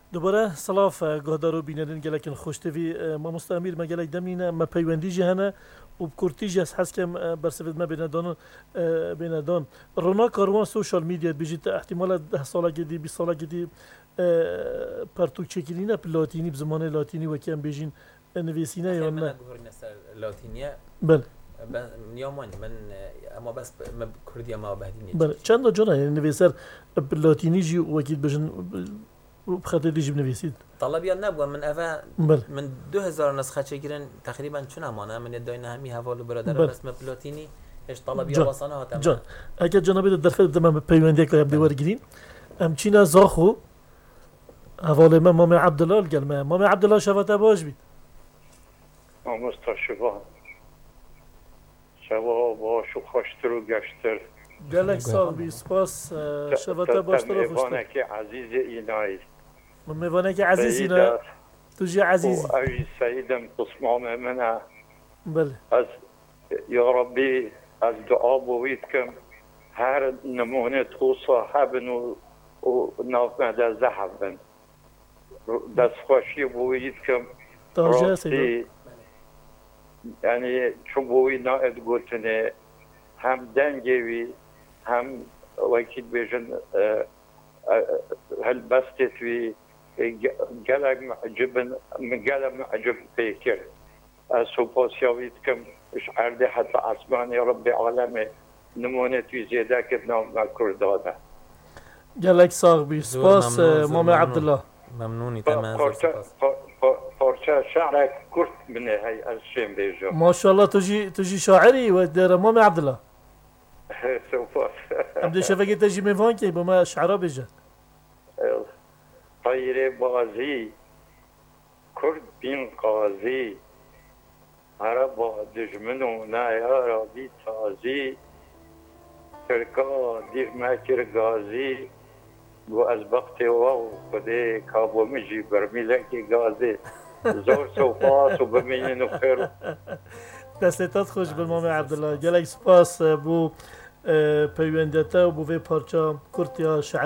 دوباره سلاف گهدار و بینرین گلکن خوشتوی ما مستعمیر ما گلک دمینه ما پیوندی جهنه و بکرتی جس حس کم برسفید ما بینادان رونا کاروان سوشال میدیا بیجیت احتمال 10 ساله گدی 20 ساله گدی پرتوک چکیرینه لاتینی بزمان لاتینی و کم بیجین نویسینه یا نه لاتینیه بله نیامان من اما بس کردی اما بهدینی بله چند جانا یعنی نویسر لاتینی جی وکید بجن بخاطر دیجی بنویسید طلبیان نبود من أفا بله من 2000 نسخة شكرا تقريبا شنو مانا من يدوينا همي هفول برادر بله. بس مبلوتيني ايش طلبيا جان وصلها تمام جان اگر جنابی در فیلم دم پیوندی که هم دیوار گیرین همچین زاخو حواله من مام عبدالله گل من مام عبدالله شفته باش بید مستشفى شبا باش و خوشتر و گشتر گلک سال بی سپاس شفته باش تو خوشتر میوانه که عزیز اینایی من میوانه که عزیزی نه تو جی عزیزی و اوی سیدم تصمام منه بله از یا ربی از دعا بوید کم هر نمونه تو صاحبن و نافمده زحبن دست خوشی بوید کم تاجه سیدو راستی یعنی چون بوید ناید گوتنه هم دنگوی هم وکید بیشن هل بستت وی گلگ معجب فکر سوپاسیاوید کم اش عرض حتی اسمان یا رب عالم نمونه توی زیده که نام کرداده گلک سال بی سپاس مام عبدالله ممنوني تمام پارچه شعر کرد منه هی از شیم بیجا ماشاءالله تو جی شاعری و در مام عبدالله سوپاس عبد شفقی تجی میوان که با ما شعرا بجه طیر بازی کرد بین قاضی عربا دجمن و نیارا بی تازی ترکا دیر مکر گازی گو از بخت واو خده کابو میجی برمیلکی گازی زور سوپاس و بمینین و خیر دستتات خوش به مام عبدالله گلک سپاس بو پیوندتا و بو وی پارچا کرتیا شعر